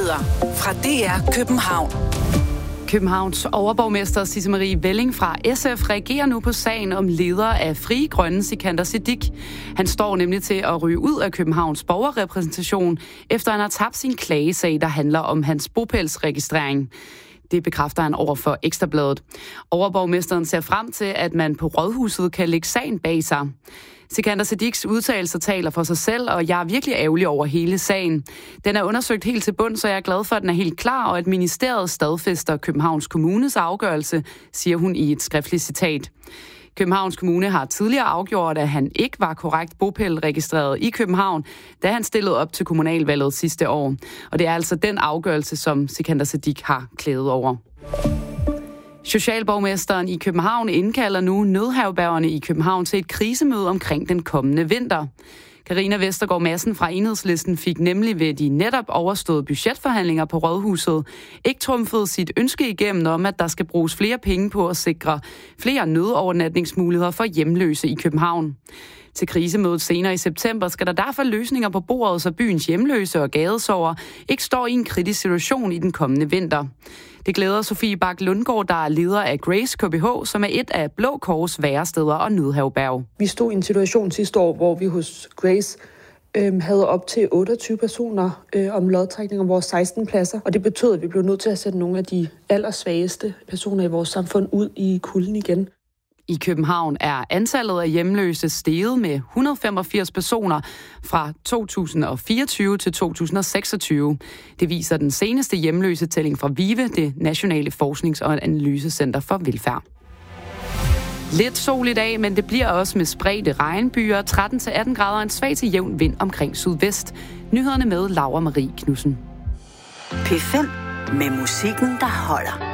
Nyheder fra DR København. Københavns overborgmester Sisse Marie Velling fra SF reagerer nu på sagen om leder af Frie Grønne Sikandar Siddique. Han står nemlig til at ryge ud af Københavns borgerrepræsentation, efter han har tabt sin klagesag, der handler om hans bopælsregistrering. Det bekræfter han over for Ekstra Bladet. Overborgmesteren ser frem til, at man på Rådhuset kan lægge sagen bag sig. Sikandar Siddiques udtalelser taler for sig selv, og jeg er virkelig ærgerlig over hele sagen. Den er undersøgt helt til bund, så jeg er glad for, at den er helt klar, og at ministeriet stadfæster Københavns Kommunes afgørelse, siger hun i et skriftligt citat. Københavns Kommune har tidligere afgjort, at han ikke var korrekt bopælregistreret i København, da han stillede op til kommunalvalget sidste år. Og det er altså den afgørelse, som Sikandar Siddique har klaget over. Socialborgmesteren i København indkalder nu nødherbergerne i København til et krisemøde omkring den kommende vinter. Carina Vestergaard Madsen fra Enhedslisten fik nemlig ved de netop overståede budgetforhandlinger på Rådhuset ikke trumfet sit ønske igennem om, at der skal bruges flere penge på at sikre flere nødovernatningsmuligheder for hjemløse i København. Til krisemødet senere i september skal der derfor løsninger på bordet, så byens hjemløse og gadesover ikke står i en kritisk situation i den kommende vinter. Det glæder Sofie Bak Lundgaard, der er leder af Grace KBH, som er et af Blå Kors væresteder og nødherberg. Vi stod i en situation sidste år, hvor vi hos Grace havde op til 28 personer om lodtrækning om vores 16 pladser. Og det betød, at vi blev nødt til at sætte nogle af de allersvageste personer i vores samfund ud i kulden igen. I København er antallet af hjemløse steget med 185 personer fra 2024 til 2026. Det viser den seneste hjemløsetælling fra VIVE, det Nationale Forsknings- og Analysecenter for Velfærd. Lidt sol i dag, men det bliver også med spredte regnbyer, 13-18 grader og en svag til jævn vind omkring sydvest. Nyhederne med Laura Marie Knudsen. P5 med musikken, der holder.